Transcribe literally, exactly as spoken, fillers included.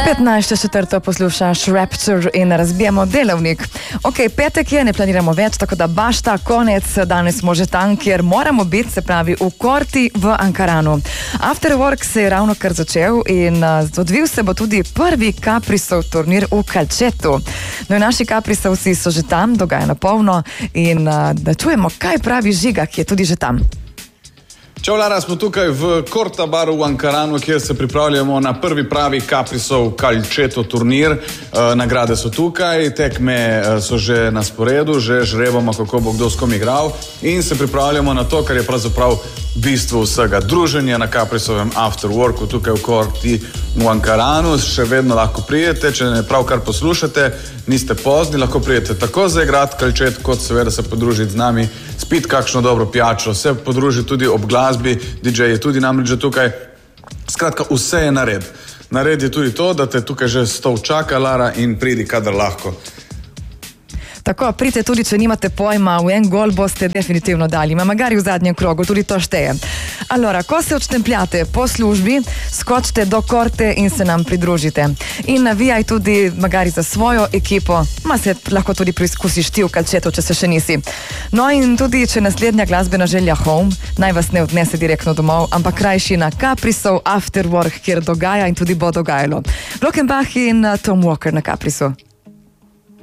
petnajst četrto poslušaš Rapture in razbijamo delovnik. Ok, petek je, ne planiramo več, tako da bašta, konec, danes smo že tam, kjer moramo biti, se pravi v Korti v Ankaranu. After Work se je ravno kar začel in uh, odvil se bo tudi prvi Caprisov turnir v Calcetu. No in naši Caprisovci so že tam, dogaja na polno in uh, da čujemo, kaj pravi Žiga, ki je tudi že tam. Čau, Lara, smo tukaj v Korta baru v Ankaranu, kjer se pripravljamo na prvi pravi Caprisov Calceto turnir. E, nagrade so tukaj, tekme so že na sporedu, že žrebamo, kako bo kdo s kom igral in se pripravljamo na to, kar je pravzaprav bistvo vsega. Druženje na Caprisovem After Worku tukaj v Korti v Ankaranu. Še vedno lahko prijete, če ne pravkar poslušate, niste pozni, lahko prijete tako zaigrati Calcet, kot seveda se podružiti z nami, spiti kakšno dobro pijačo, se podružiti tudi ob glasbi, D J je tudi namreč že tukaj. Skratka, vse je nared. Nared je tudi to, da te tukaj že stol čaka, Lara, in pridi, kadar lahko. Tako, pridite tudi, če nimate pojma, v en gol boste definitivno dali, ma magari v zadnjem krogu, tudi to šteje. Allora, ko se odštempljate po službi, skočite do Korte in se nam pridružite. In navijaj tudi magari za svojo ekipo, ma se lahko tudi preizkusiš ti v Calcetu, če se še nisi. No in tudi, če naslednja glasbena želja home, naj vas ne odnese direktno domov, ampak krajši na Caprisov After Work, kjer dogaja in tudi bo dogajalo. Glockenbach in Tom Walker na Caprisu.